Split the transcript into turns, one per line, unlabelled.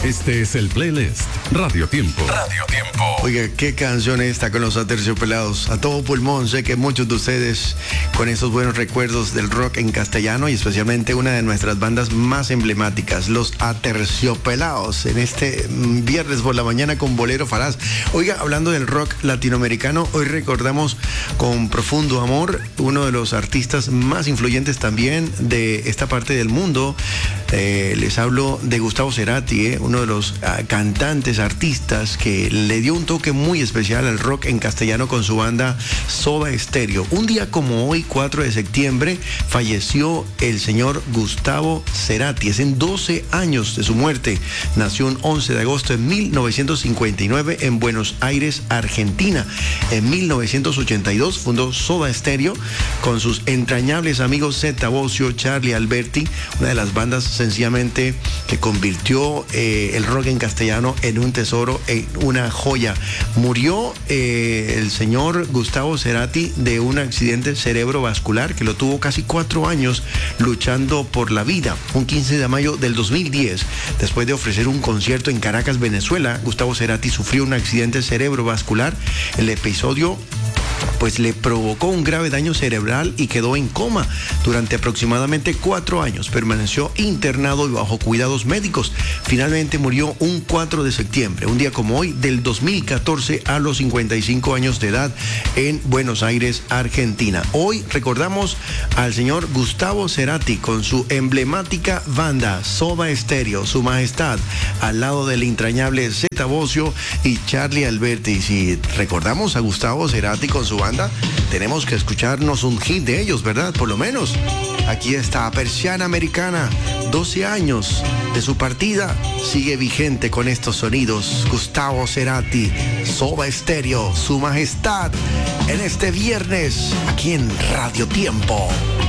Este es el playlist Radio Tiempo. Radio Tiempo.
Oiga, qué canción esta con los Aterciopelados. A todo pulmón, sé que muchos de ustedes con esos buenos recuerdos del rock en castellano y especialmente una de nuestras bandas más emblemáticas, los Aterciopelados, en este viernes por la mañana con Bolero Falaz. Oiga, hablando del rock latinoamericano, hoy recordamos con profundo amor uno de los artistas más influyentes también de esta parte del mundo. Les hablo de Gustavo Cerati, uno de los cantantes, artistas que le dio un toque muy especial al rock en castellano con su banda Soda Stereo. Un día como hoy, 4 de septiembre, falleció el señor Gustavo Cerati. Es en 12 años de su muerte. Nació un 11 de agosto de 1959 en Buenos Aires, Argentina. En 1982 fundó Soda Stereo con sus entrañables amigos Zeta Bosio, Charlie Alberti, una de las bandas sencillamente que convirtió el rock en castellano en un tesoro, en una joya. Murió el señor Gustavo Cerati de un accidente cerebrovascular que lo tuvo casi 4 años luchando por la vida. Un 15 de mayo del 2010, después de ofrecer un concierto en Caracas, Venezuela, Gustavo Cerati sufrió un accidente cerebrovascular. El episodio pues le provocó un grave daño cerebral y quedó en coma durante aproximadamente 4 años. Permaneció internado y bajo cuidados médicos. Finalmente murió un 4 de septiembre, un día como hoy, del 2014, a los 55 años de edad en Buenos Aires, Argentina. Hoy recordamos al señor Gustavo Cerati con su emblemática banda Soda Stereo, Su Majestad, al lado del entrañable Zeta Bosio y Charlie Alberti. Si recordamos a Gustavo Cerati con su banda, tenemos que escucharnos un hit de ellos, ¿verdad? Por lo menos. Aquí está Persiana Americana, 12 años de su partida, sigue vigente con estos sonidos. Gustavo Cerati, Soda Stereo, Su Majestad, en este viernes, aquí en Radio Tiempo.